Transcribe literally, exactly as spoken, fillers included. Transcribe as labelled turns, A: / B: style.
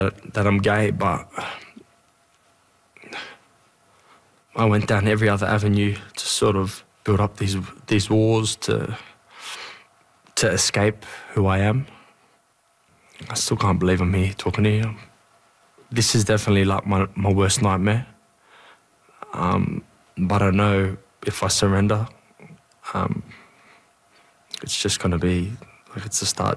A: that I'm gay, but I went down every other avenue to sort of build up these these walls to to escape who I am. I still can't believe I'm here talking to you. This is definitely like my, my worst nightmare. Um, but I know if I surrender, um, it's just going to be, like it's the start